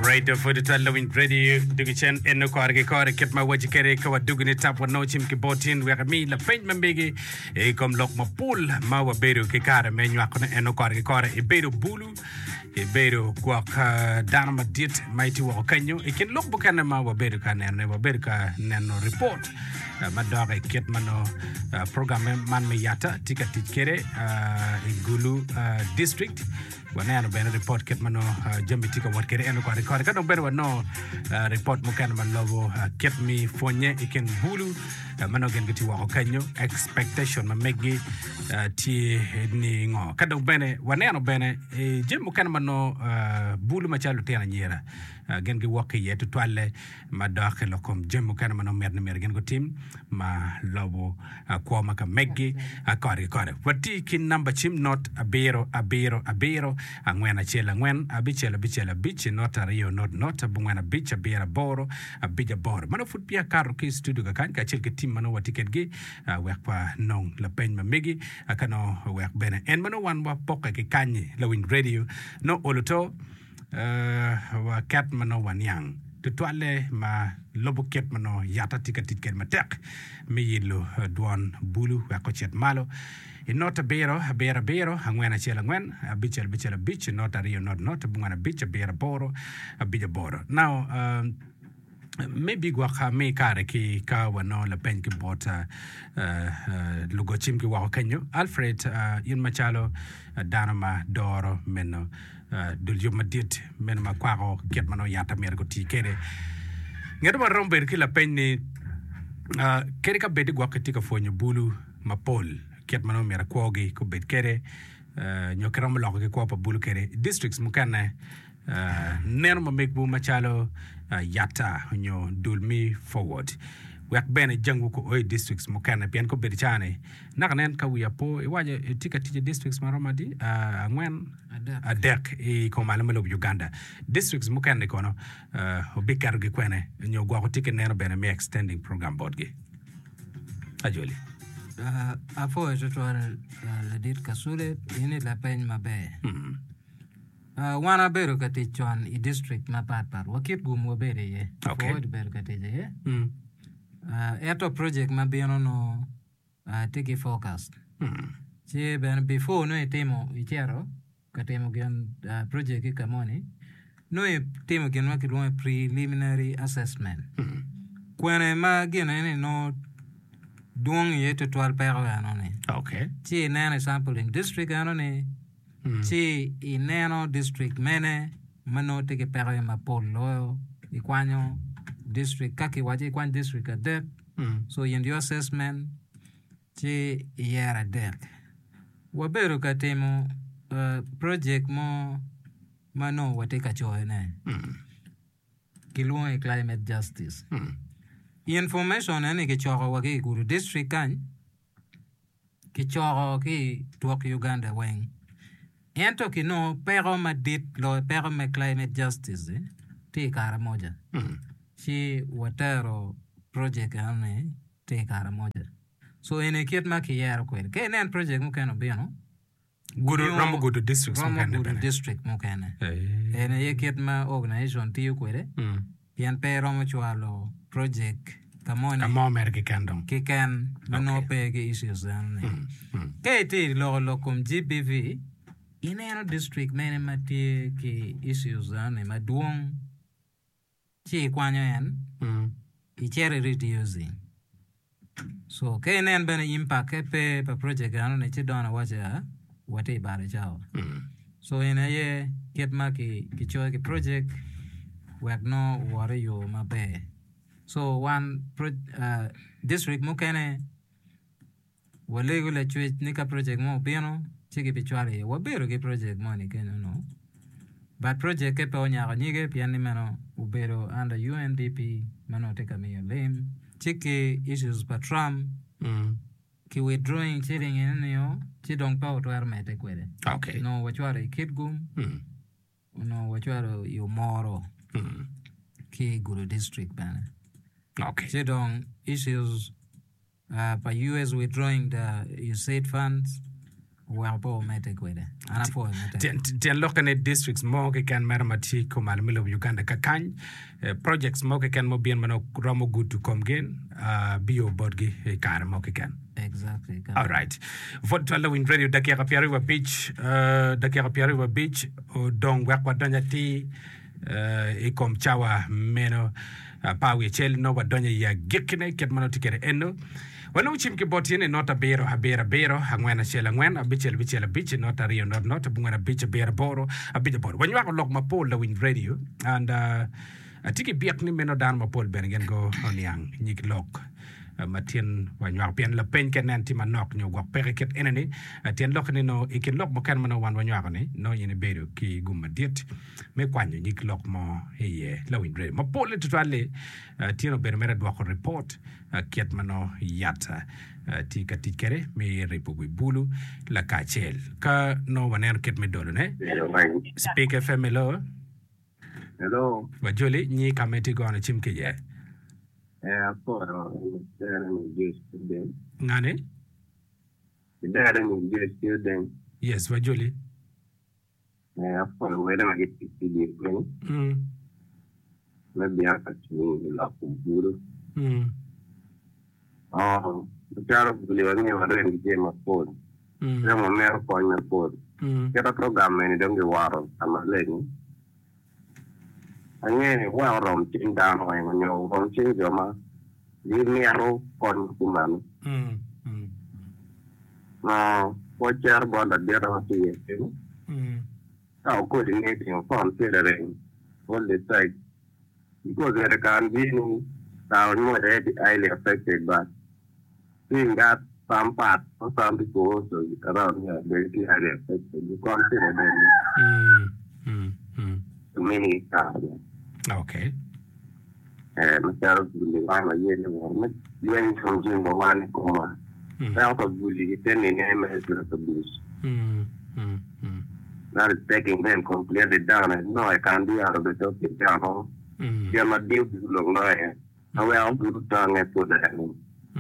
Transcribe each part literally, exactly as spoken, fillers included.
Radio for the Twelve Radio, Dugichen, and no car, car, kept my watch carry, cover Dugin tap with no chim kibotin, where me, la paint mambigi, a come lock my pool, Mawa Beru, Kikara, Menuakon, and no car, car, a Beru Bulu, a Beru, Guac, Dharma dit, mighty Wakanyo, it can look Bukana Mawa Beruka, and never Beruka, Nano report. Madara Ketmano program man me yata tika tikere Gulu district wana bena report Ketmano jambi tika wat kere eno kwa record kada bena no report mukan man lobo ket mi fonye iken bulu mano gen giti wa kanyo expectation ma megi ti ni ngo kada bena wana no bena jem mukan man no bulu ma chalu tena nyera gen gi wok yetu toile ma dakhelo kom jem mukan man no mer mer gen go team ma lobo kwa maka megi akari kare wati kin number chim not abero abero abero angwena chela ngwen abichela bichela bichi not ario not not bungwena bicha bera boro abija boro mano fut pia karo ki studio ka kan ka chel ke team mano wati ketgi wek pa nong la pen ma megi akano wek bena en mano wan wa poka ke kanyi la win radio no oloto wa kat mano wan yang tutwale ma lobo ket mano yata tikatit ket matek mi yilo duan bulu wa ko chet malo inota bero bera bero angwena chela ngwen abichel bichela bich not ario not not bungana bich bera boro abija boro now um, maybe gwa me kare ki ka wano la pen ki bota lugo chim ki wa kanyo Alfred in machalo danama doro meno dul yuma dit men ma kwaro ket mano yata mer ko ti kere ngado ma romber ki la pen ni kere ka bedi gwa ka fonyo bulu mapol ket mano mer ko gi ko bed kere nyokram lo ko ko pa bulu kere districts mukana ner ma mek bu machalo yata nyo dulmi forward wek bene jangu ko oy districts mukana pian ko bedi chane nakanen ka wiya po e waje tika tije districts maromadi angwen adek e ko malama lo Uganda districts mukana kono obikar ge kwene nyo gwa ko tike ner bene me extending program board ge ajoli Uh, afo e tutuwa la dit kasule ini la pen mabe. Mm. Uh, wana beru kati chon i district mapat par wakit gumu bere ye. Okay. Afo beru kati je ye. Mm. Uh, eto project mabino no uh, tiki focus. Mm. Che ben before no itemo ichero katemo gen uh, project ikamoni no itemo gen wakilwa preliminary assessment. Mm. Kwene ma gen ene no doing ye to twelve per anone. Okay. Chi nano sample in district anone. Chi in nano district mene mano teke per ma polo ikwanyo district kaki waji kwan district a dek. Mm. So in your assessment chi yera dek. Waberu katemo uh, project mo mano wateka choe ne. Mm. Kilua climate justice. Mm. Information ane ke choro wagi guru district kan ke choro ki tuok Uganda weng ento ki no pero ma dit lo pero ma climate justice eh? Ti kara moja Mm. si watero project ane ti kara moja so ene kiet ma ki yaro kwel ke nen project mo kano biano Guru Rambo Guru districts Rambo mukana Guru bene. district mo kane Hey. ene ye kiet ma organization ti kwere Mm. pian pero mo chwalo project kamoni Kamo America kandom. kikan mano Okay. pe ke issues ane Mm. Mm. kete lo lo kom G B V ineno district mene mati ki issues ane maduong chi kwanyo yan Mm. ichere reducing so kenen bene impact ke pe pa project ane chi dona wacha wate bare chao Mm. so ina ye get ma ki ki cho ki project wek no ware yo mabe so one pro, uh, district mo kene wale gule chwe nika project mo piano chiki pichwale wabero ki project mo ni kene no but project ke pe onya nyige piani mano ubero under U N D P mano teka mi lem chiki issues patram Mm. ki withdrawing chilling in yo chidong pa otwar mete kwede Okay. no wachware kitgum Mm. no wachware yo moro Mm. ki guru district bana Okay. chidong issues uh, by U S withdrawing the U S A I D funds Well, po mete kwede. Ana po mete. Tien tien lokane districts mo ke kan maramati ko malmilo Uganda ka kan projects mo ke kan mo bien mano ramo gutu komgen bio bodgi e kar mo ke kan. Exactly. All right. Vot to in radio dakira piariwa beach uh dakira piariwa beach o dong wakwa donya ti e kom chawa meno pawi chel no wadonya ya gekne ket mano tikere eno. Wano uchim ki botine nota bero habera bero hangwena shela ngwen abichel bichel bichi nota rio not not bungwana biche bero boro abija boro. When you have a log mapol la win radio and uh atiki biak ni meno dan mapol bengen go onyang nyik lok. Matien when you are pian la pen ken anti manok nyo gwak periket enene atien lok ni no ikin lok mo kan mano wan when you are ni no yene bero ki gumma diet me kwanyo nyik lok mo heye la win radio mapol to twale tieno bero mera dwako report kiat mano yata ti katikere me repubu bulu la kachel ka no waner ket me dolo ne speak F M hello hello wajoli nyi kameti gona chimke ye eh aporo dere mo just den ngane dere mo just den yes wajoli eh aporo weda ma get ti di ko mm me bia ka ti la kuburu mm ah Chiaro Bulivani were in the game of food. There were mere coin and food. Get a program and don't get water. I'm a lady. And then, well, I'm sitting down when you're going to change your mouth. Leave me a row on woman. Now, what you're about the better of the how coordinating considering all the side. Because there can be no town more highly affected, but seeing that some part or some people also around here very highly affected, you consider them mm mm mm many times. Okay. And myself, the one I hear the one, doing from Jim one comma. Out of bully, sending him as a abuse. Mm mm mm. That is taking them completely down. And no, I can't be out of the topic down. You're not deal with long lawyer. I will do the tongue and put that in.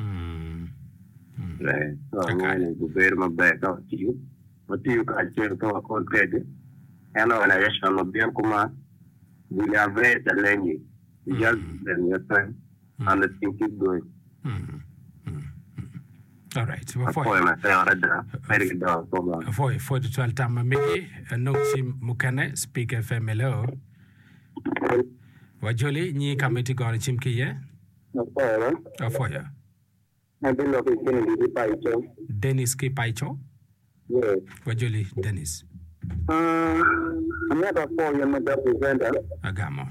Right. So I'm going to bear my back out to you. But you can share to a cold credit. And when I just am a beer command, we have read the language. You just then your time and the thing keep going. All right. For very down. For for the twelve time me no sim mukane speak F M hello. Wajoli ni kameti gone chimki ye? No problem. Oh for ya. Dennis K. Paicho? Yes. Wajoli Dennis. Uh, I'm not a four year representative. Agamo.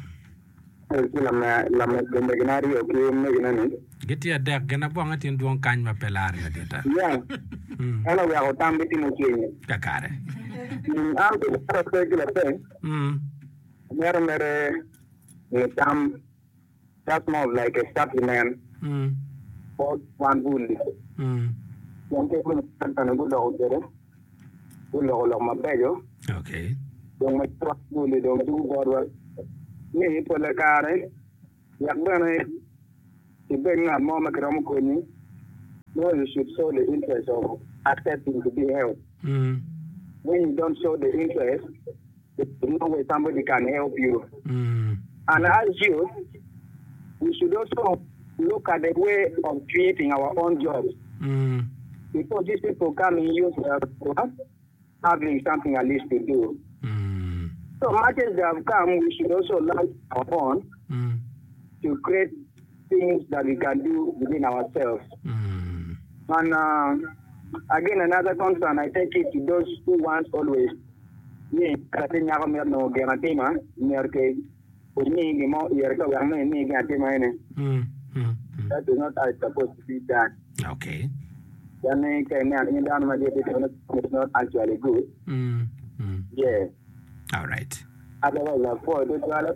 Get your deck, gonna bong it in one kind of pelaria data. Yeah. Hello, we are time between the Kakare. I'm the regular thing. Hmm. Mere tam that's more like a supplement. Hmm. For one bully. Hmm. One people and a good old there. Good old of my bello. Okay. Don't make truck bully, don't do what me put the car. Yakbana, the bring a mama cramconi. No, you should show the interest of accepting to be helped. Hmm. When you don't show the interest, there's no way somebody can help you. Hmm. And as you, we should also look at the way of creating our own jobs. Mm. Because these people come and use uh, having something at least to do. Mm. So much as they have come, we should also learn our own Mm. to create things that we can do within ourselves. Mm. And uh, again, another concern, I take it to those who want always. Yeah, no guarantee, man. Mm. Mm. That is not how it's supposed to be done. Okay. It's not actually good. Mm. Mm. Yeah. All right. Otherwise, for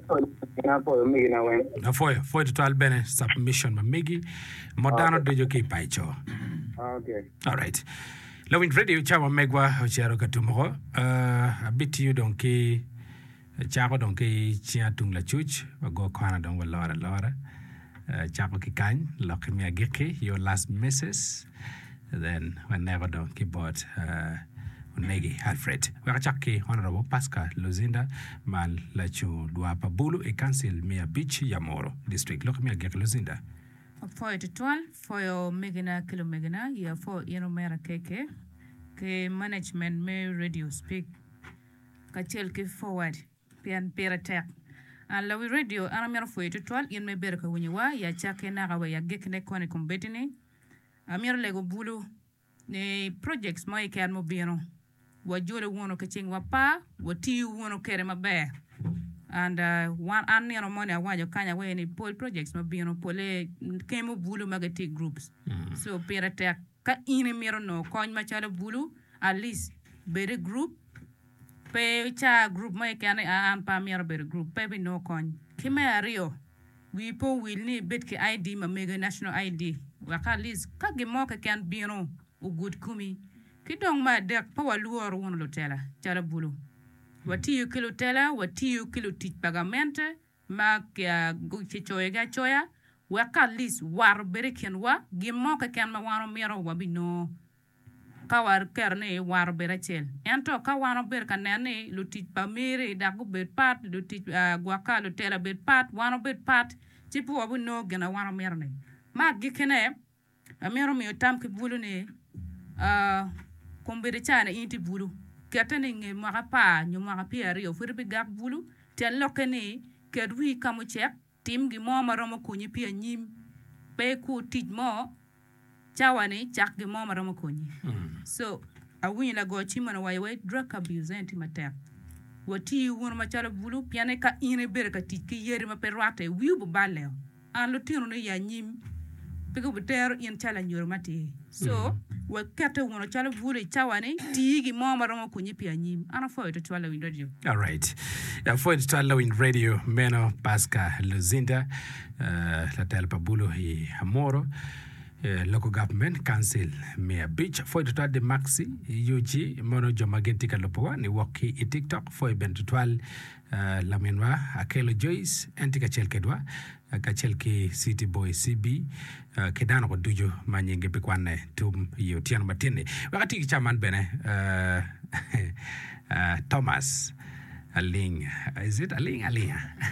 the For for the twelve bene submission ma migi modano do joki paicho. Okay. All right. Lowin radio chawa megwa ochero katumo. Uh, a bit you don't key. Chapo don't key chia tung la chuch. Go kwana don't wa lora lora. Chapo ki kany lock me a giki your last missus. Then whenever don't keyboard uh Negi Alfred. Wakachaki Honorable Pascal Luzinda mal lachu duapa bulu e council Mia Beach Yamoro district. Look me again Luzinda. For to twelve for your megana kilo megana ya for yeno mera keke ke management may radio speak kachel ke forward pian peratek and lawi radio ana mera for to twelve yen me berka wunyiwa ya chake na gawa ya gekne kone kombetini amir lego bulu ne projects mo ikan mo bino wa jole wono ke ching wa pa wa ti wono kere maber and uh, one an you know money awajo kanya we ni pol projects mo bino pole kemo bulu magati groups mm. so perate ka ine mero no koñ ma chala bulu at least bere group pe cha group mo ikan an pa mero bere group pe bi no koñ kima rio we po will ni bet ke I D ma mega national I D wa ka list ka ge mo ka kan bino u good kumi ki dong ma dek pa wa luor wono lo tela chala bulu wati yu kilo tela wati yu kilo tit pagamente ma kia guchi choya ga choya wa ka list war beriken wa gimo ka kan ma wano mero wa bino ka war kerne war berachel ento ka wano ber kanene lo tit pa mere da go bet pat lo tit gwa ka lo tela bet pat wano bet pat tipu wa bino gena wano merne ma gikene amero mi tam ki bulu ne uh kombere chana inti bulu katane nge maka pa nyo maka pia rio furibi gak bulu tia lokene kedwi kamu chek tim gi mo maromo kunyi pia nyim pe ku tij mo chawane chak gi mo maromo kunyi mm. so awinyi la go chima na waiwai drug abuse enti matek wati wono machala bulu piane ka ine bere ka tij ki yeri ma perwate wiu bu baleo an lo tino ne ya nyim peko butero in chala nyoro mati so mm. wa kete wono chala bulu chawane tigi mo maromo kunyi pia nyim ana fo to twala win radio. All right, ya fo to twala win radio meno Pascal Luzinda uh, la telpa bulu hi Amoro uh, local government council Mia Beach fo to twala de maxi yuji mono jomagenti kalopoa ni waki i TikTok fo ben to twala uh, la menwa akelo Joyce entika chelkedwa kachelki City Boy C B uh, kedano ko dujo manyenge pikwane tum yo tiano matine wakati kichaman bene uh, uh, Thomas Aling is it Aling Aling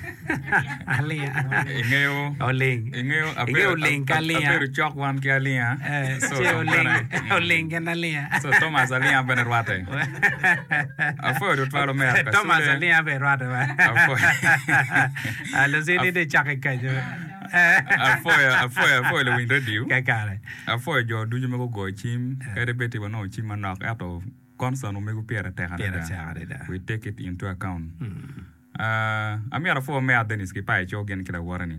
Aling ingeo Aling ingeo ingeo Aling Aling aperu chok wan ki Aling eh so Aling Aling and Aling so Thomas Aling bene rwate afo do twalo me Thomas Aling bene rwate afo alozini de chake kajo afo afo afo le win radio kakare afo jo duju me ko go chim kare beti wono chim manok ato concern me go pera terra da we take it into account mm. uh ami ara fo me adenis ki pai cho gen kila warani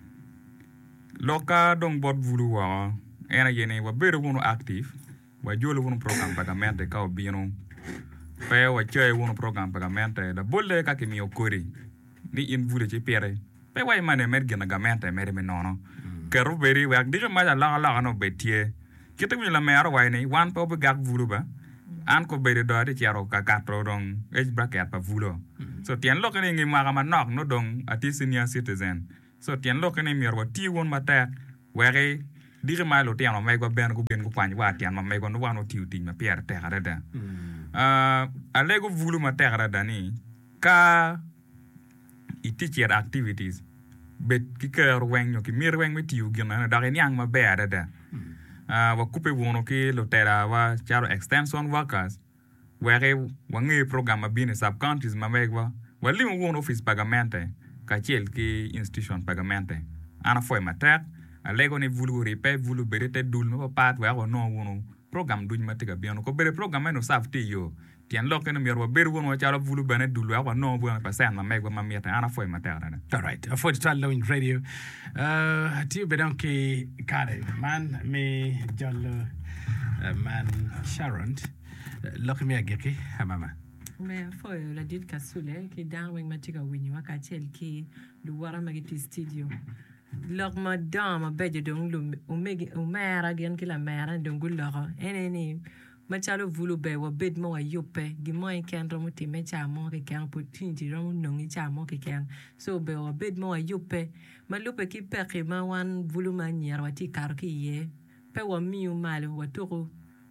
loka dong bot vulu wa ena yene wa bere wono active wa jolo wono program pagamente ka obino pe wa che wono program pagamente da bolle ka ke mi okori ni in vule che pere pe wa mane mer gen gamente mer me nono ke ro beri wa di ma la la no betie kete mi la mer wa ni wan po gak vulu ba an ko bere do de tiaro ka katro dong age bracket pa vulo mm-hmm. so tien lo kene ngi maga manok no dong ati senior citizen so tien lo kene mi ro ti won mata were dire ma lo tiano mai go ben go ben go kwany wa tian ma mai go no wano ti ti ma pierre terre da uh ale go vulo ma terre da ni ka iti tier activities bet ki ker wen yo ki mir wen mi ti u gina da re nyang ma be da da Uh, wa kupe wono ki lo tera wa charo extension workers where wangi program abine sub counties mamegwa wa limu wono office pagamente ka chel ki institution pagamente ana foi matek alego ni vulu ripe vulu berete dul no pat wa no wono program duñ matika biano ko bere program no safety yo tien lokene mi ro ber wono charo vulu bene dul wa no bo pa sen mamegwa mameta ana foi matek ana. All right, I thought to low in radio uh tiu bedonki kare man me jollo uh, man Sharon uh, look me ageki mama me foi la dit kasule ki danwing matika winyi wakachel ki luwara magiti studio lok madama beje dong lu umegi umera gen kila mera dong guloro eneni machalo vulu be wa bed mo wa yope gi mo ken ro muti me cha mo ke kan opportunity ro no ngi cha mo ke kan so be wa bed mo wa yope malupe ki pe ki ma wan vulu ma nyer wa ti kar ki ye pe wa mi u mal wa toro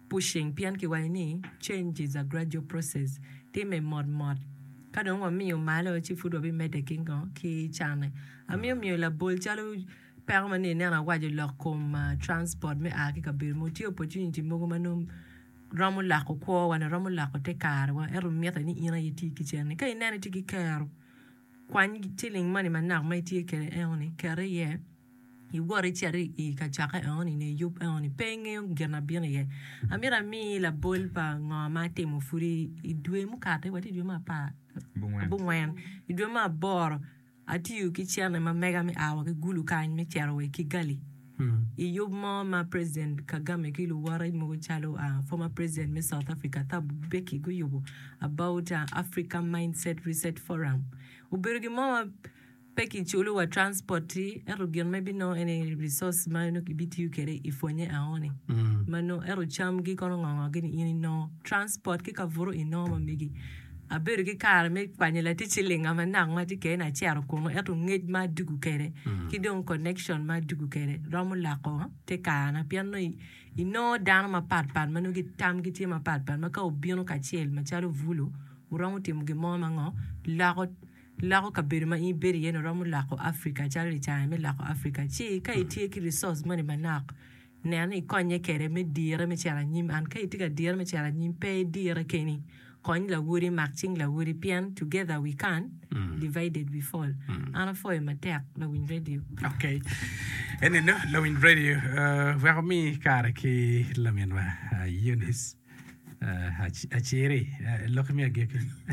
pushing pian ki wai ni change is a gradual process ti me mod mod ka don wa mi o malo chi fu do bi mede kingo ki chane a mi mi la bol chalo permanent na wa je lo kom transport me a ki ka bir mo ti opportunity mo manum ramu la ko ko wana ramu la ko te kar wa eru mi ta ni ina yiti ki chane ka ina ni ti ki kar kwan tiling mani manak mai ti ke e oni kare ye I wari chari I ka chaka e oni ne yup e oni penge yung gerna bien ye amira mi la bol pa ngama te mo furi I dwe mu kate wati dwe ma pa bungwen I dwe ma bor ati yu ki chane ma mega mi awa ki gulu kan me charo we ki gali I yup mo ma president Kagame ki lu wara mo chalo uh, former president me South Africa tabu beki go yubu about uh, Africa Mindset Reset Forum ubergi mo peki chulu wa transporti ero gen maybe no any resource mano ki bitu kere ifonye aoni mm. mano ero cham gi kono nganga gini ini no transport ki ka voro ino mamigi aberu ki kar me kwanyela ti chilinga manang ma ti ke na chiaro kono ero ngej ma dugu kere mm. ki don connection ma dugu kere ramu lako te kana piano ino dan ma pat pat mano gi tam gi ti ma pat pat ma ka obiono ka chiel ma chalo vulu uramu tim gi mo mango lako lako kabiri ma I beri yeno ramu lako Africa chali chame lako Africa chi ka itie ki resource mani manak ne ani konye kere me dire me chala nyim an ka itika dire me chala nyim pe dire keni konye la wuri marching la wuri pian together we can mm. divided we fall mm. ana foi matek la win radio okay ene no la win radio uh wa mi kare ki la menwa uh, Eunice uh achiri uh, look me again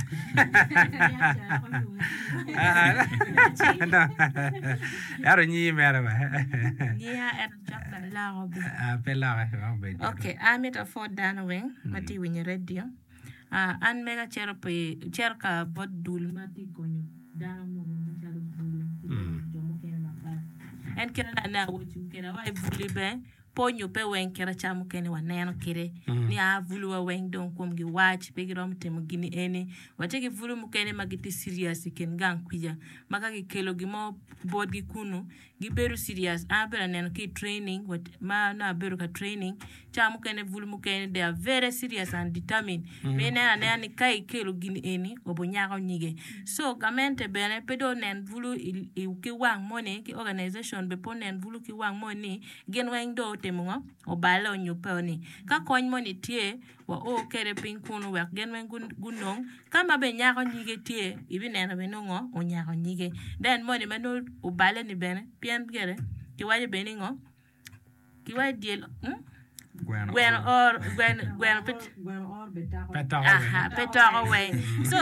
aro ni mera ba yeah er chakta la robe ah pela robe okay amit afford dan wing mati win radio ah an mega chero pe cherka bod dul mati konyo dan mo chalo dul jomo kena ba en kena na wochu kena wa buli be ponyo pe wen kera chamu kene wa neno kire mm. ni a vulu wa wen don kom gi watch pe girom te mugini ene wache gi vulu mu kene magiti serious ken gang kwija maka gi kelo gi mo board gi kunu gi beru serious a bera neno ki training what ma na beru ka training chamu kene vulu mu kene they are very serious and determined mm. me na na ni kai kelo gini ene obonyako nyige so gamente bene pedo nen vulu i, i ki wang money ki organization be ponen vulu ki wang money gen wen do temunga o bala o nyuponi ka kony moni tie wa o kere pin kunu wa gen men gunong kama be nyako nyige tie ibi nena be nongo o nyako nyige then moni mano o bala ni bene pian gere ki waje be ningo ki waje diel hm Gwen or Gwen Gwen pet Gwen or beta aha beta away so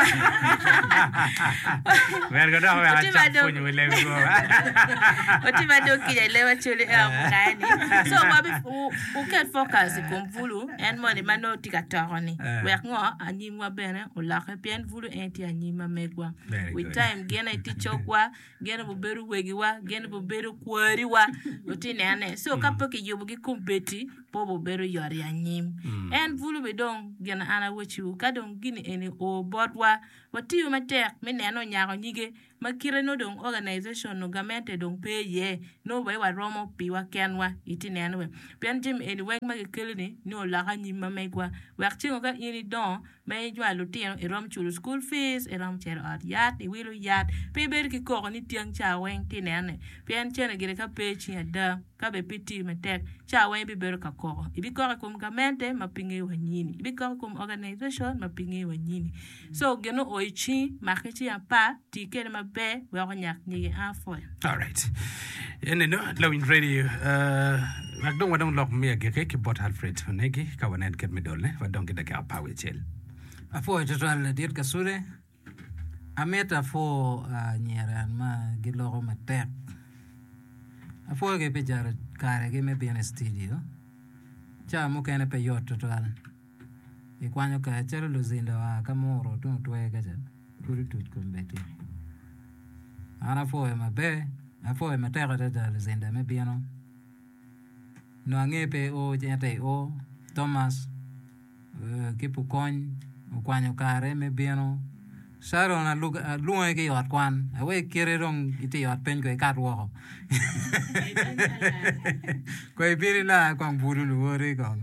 Gwen go down wa cha funyu le go oti bado kile lewa chule ngani so wabi u can focus kom vulu en moni mano tikatoni we ngo ani mwa bene o la repien vulu enti ani ma megwa with time gena ti chokwa gena bu beru wegiwa gena bu beru kwariwa oti nene so kapo ki yubu ki kumbeti pobo beru yori anyim mm. en vulu be don gena ana wechu kadon gini ene o bodwa wati yu matek meneno nyako nyige makire no don organization no gamente don pay ye no we wa romo pi wa kenwa itinene we pen jim ene we ma kelini no la anyim ma megwa wakti ngo ka ini don me jwa lutino e rom chulu school fees e rom cher at yat e wilu yat pe ber ki ko ni tiang cha wen tinene pen chene gire ka pe chi ada ka be piti matek cha wen bi ber ka ko ibi ko ko gamente mapinge wa nyini ibi ko ko organization mapinge wa nyini so geno oichi makechi apa tikene mabe wa nyak ni afo all right ene no lawin radio uh ak don wadon lok mi age ke bot Alfred negi ka wanen ket mi dolne wadon ke daga pawe chel afo total dir kasure ameta fo nyeran ma giloro matek afo ke pejar kare ke me bien studio cha mo kene pe yot total e kwanyo ka chero luzinda wa kamoro tu tuwega ja kuri tut kombeti ana fo e mabe afo e matera da luzinda me bieno no angepe o jente o Thomas uh, kipu kon o kwanyo kare me bieno Sharon a look a luo ke yot kwan awe kere rong ite yot pen ko kat wo ko biri la kwang buru lu re kong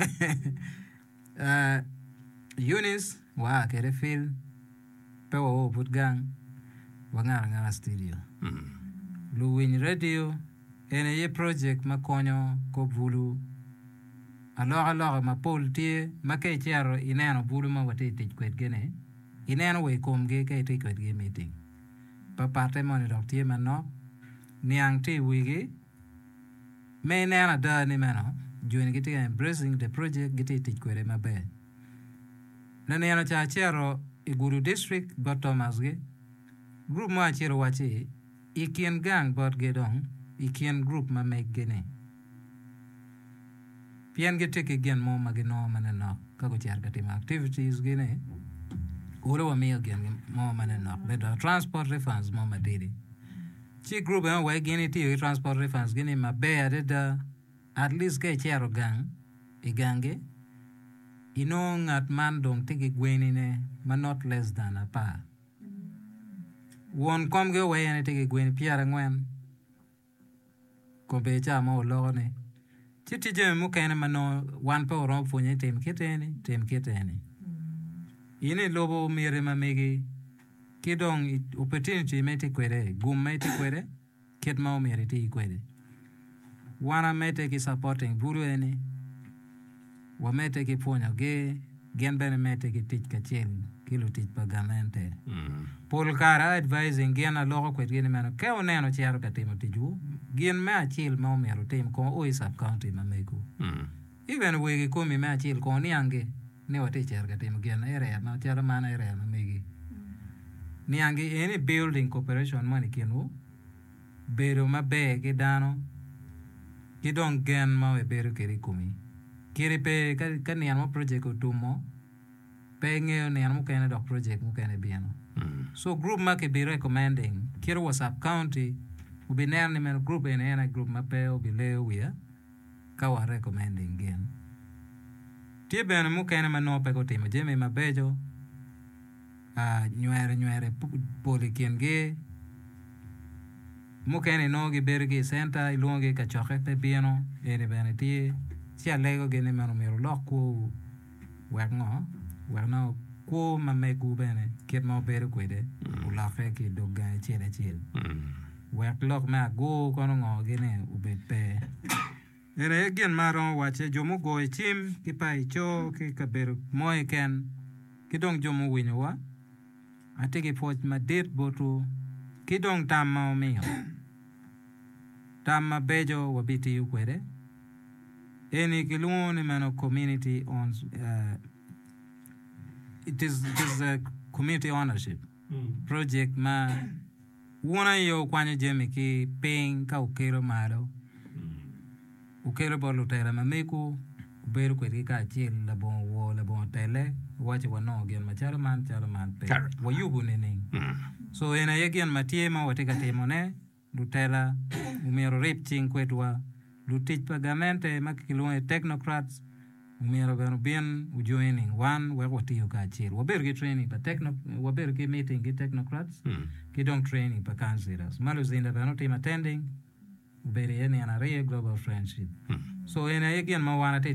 uh Eunice wa kere fil pe wo put gang wa ngara ngara studio lu win radio ene ye project ma konyo ko bulu alors alors ma pol tie ma ke chiaro ineno bulu ma wate te kwet gene ineno we kom ge ke te kwet ge meeting pa parte mon do tie ma no niang ti wigi me nena da ni mano join get embracing the project get it kwere ma be na neno cha chiaro iguru district bottomas ge group ma chiaro wachi ikien gang bot ge dong ikien group ma make gene pian ge take again mo magino manano ka ko chiar ka activities gene uro wa me again mo manano better transport refunds mo madiri chi group en wa gene ti transport refunds gene ma be ada at least ke chiaro gang igange ino ngat man dong tigi gweni ne ma not less than a pa won kom ge we ne tigi gweni piara ngwen ko be cha mo lo ne chiti je mu kene mano wan po ro fu ne tem ketene tem ketene ine lobo mire ma megi kidong opportunity mete kwere gum mete kwere ket ma mire ti kwere wana mete ki supporting buru ene wa mete ki ponya ge gen bene mete ki tich ka chen kilo tich pagamente pol kara advising gen a logo kwet gen mano ke oneno chiaro ka timo tiju gen me achil ma omero tim ko o sub county ma meko even we ko mi me achil ko ni ange ne wate chiaro ka timo gen area ma chiaro mana area ma megi ni ange any building corporation money kenu bero ma be ke dano ki don gen ma we bero keri kumi kiri pe ka ka ni amo project ko tumo pe nge ni amo kene dok project mo kene biano so group ma ke be recommending kiro was up county ubi ner ni men group ene ena group ma pe ubi leo wia ka wa recommending gen tie bene mo kene ma no pe ko timo jeme ma bejo a nywere nywere poli kien ge mo kene no gi bergi center ilonge ka choke pe biano ene bene tie sia lego gene mano mero lokku wagno wagno ko ma me gu bene ket ma bere kwede ula fe ki doga chele chele wak lok ma go kono ngo gene ubet pe ere gen maro wache jomo go chim ki pai cho ki kaber moy ken ki dong jomo winyo wa ate ki poj ma dit botu ki dong tam ma mi tam ma bejo wabiti ukwede any kilone mano community on uh, it is it is a community ownership mm. project ma wona yo kwanye jemi ki ping ka ukero maro mm. ukero bolo tera ma meku beru kwedi ka chil la bon wo la bon tele wachi wano gen ma charo man charo man pe wo yugo nene mm. so ena yegen matie ma wote ka temone dutela umero ripching kwetwa lutich pagamente makilone technocrats umero beno bien ujoining one we wati yo ka chil waber ge training pa techno waber ge meeting ge technocrats mm. ki don't training pa councillors malo zinda beno team attending ubere ene ana re global friendship mm. so ene again ma wana te